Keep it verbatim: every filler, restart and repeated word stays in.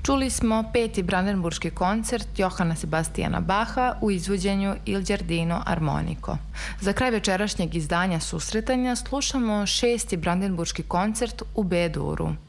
Čuli smo peti Brandenburški koncert Johana Sebastijana Baha u izvođenju Il Giardino Armonico. Za kraj večerašnjeg izdanja Susretanja slušamo šesti Brandenburški koncert u B-duru.